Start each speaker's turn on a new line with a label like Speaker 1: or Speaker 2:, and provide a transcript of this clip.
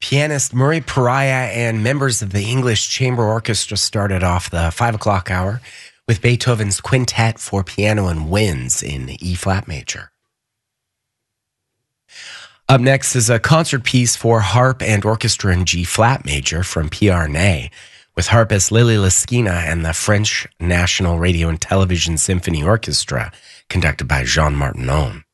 Speaker 1: Pianist Murray Pariah and members of the English Chamber Orchestra started off the 5 o'clock hour with Beethoven's Quintet for Piano and Winds in E-flat major. Up next is a concert piece for harp and orchestra in G-flat major from Pierre Ney, with harpist Lily Liskina and the French National Radio and Television Symphony Orchestra, conducted by Jean Martinon.